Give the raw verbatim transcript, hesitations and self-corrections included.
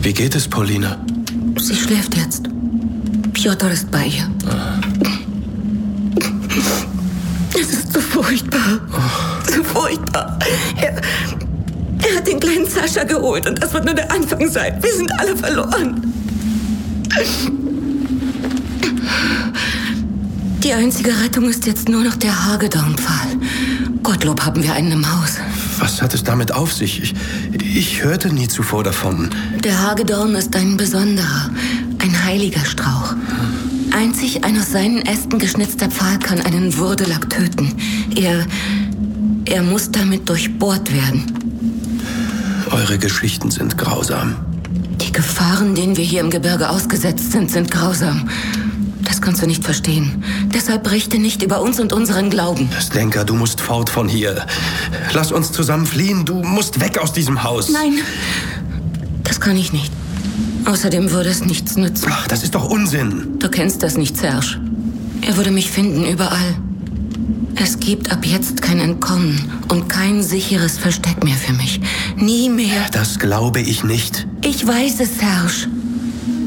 Wie geht es, Paulina? Sie schläft jetzt. Piotr ist bei ihr. Ah. Es ist so furchtbar. Oh. So furchtbar. Er, er hat den kleinen Sascha geholt und das wird nur der Anfang sein. Wir sind alle verloren. Die einzige Rettung ist jetzt nur noch der Hagedorn-Pfahl. Gottlob haben wir einen im Haus. Was hat es damit auf sich? Ich, ich hörte nie zuvor davon. Der Hagedorn ist ein besonderer, ein heiliger Strauch. Hm. Einzig ein aus seinen Ästen geschnitzter Pfahl kann einen Würdelack töten. Er, er muss damit durchbohrt werden. Eure Geschichten sind grausam. Die Gefahren, denen wir hier im Gebirge ausgesetzt sind, sind grausam. Das kannst du nicht verstehen. Deshalb berichte nicht über uns und unseren Glauben. Zdenka, du musst fort von hier. Lass uns zusammen fliehen. Du musst weg aus diesem Haus. Nein, das kann ich nicht. Außerdem würde es nichts nützen. Ach, das ist doch Unsinn. Du kennst das nicht, Serge. Er würde mich finden, überall. Es gibt ab jetzt kein Entkommen und kein sicheres Versteck mehr für mich. Nie mehr. Das glaube ich nicht. Ich weiß es, Serge.